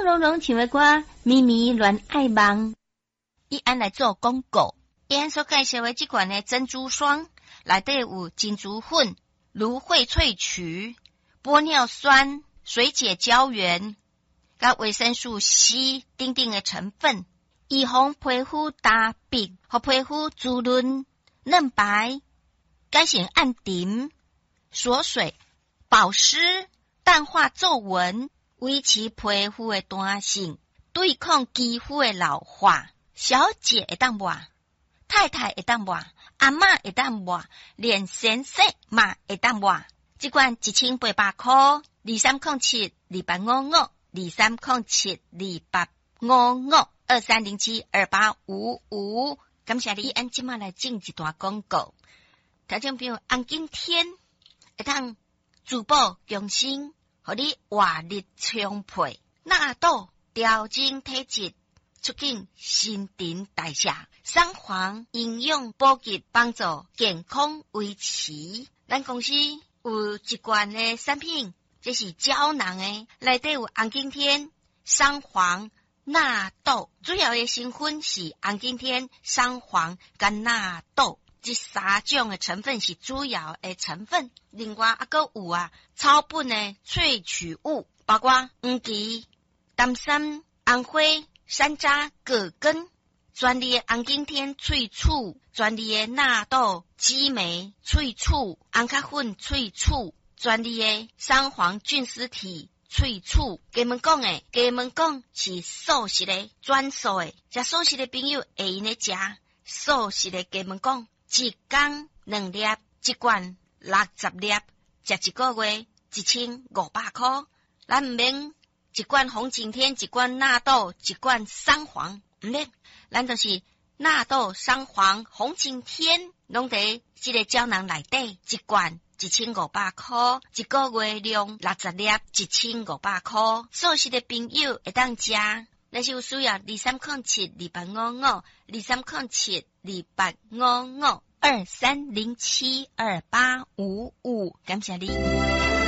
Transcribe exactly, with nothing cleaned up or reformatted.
龙龙请问我咪咪乱爱梦。 伊安来做广告，伊安所介绍的这款的珍珠霜，内底有金珠粉、芦荟萃取、玻尿酸、水解胶原、甲维生素 C 等等的成分，预防皮肤大病，和皮肤滋润嫩白，改善暗沉、锁水、保湿、淡化皱纹，维持皮肤的弹性，对抗肌肤的老化。小姐会当抹，太太会当抹，阿嬷会当抹，连先生嘛会当抹。这款一千八百块，二三零七二八五五，二三零七二八五五，二三零七二八五五。感谢你按今麦来进一段广告。听众朋友，红景天会当珠宝强身，互你活力充沛，纳豆调整体质。促进新陈代谢，三黄营养补给，帮助健康维持。咱公司有一罐的产品，这是胶囊的，内底有红景天、三黄、纳豆，主要的成分是红景天、三黄跟纳豆，这三种的成分是主要的成分。另外还佫有啊草本的萃取物，包括黄芪、丹参、红花。山楂、葛根，专利的红景天萃取，专利的纳豆、激酶萃取，红咖粉萃取，专利的三黄菌丝体萃取。给们讲诶，给们讲是素食的、专属的，食素食的朋友会用咧食素食的。给们讲，一天两粒，一罐六十粒，食一个月一千五百块，咱唔免。一罐红景天，一罐纳豆，一罐三黄，唔免，咱就是纳豆、三黄、红景天，拢伫这个胶囊内底，一罐一千五百块，一个月量六十粒，一千五百块。素食的朋友会当食，但是有需要二三零七二八五五，二三零七二八五五，二三零七二八五五，感谢你。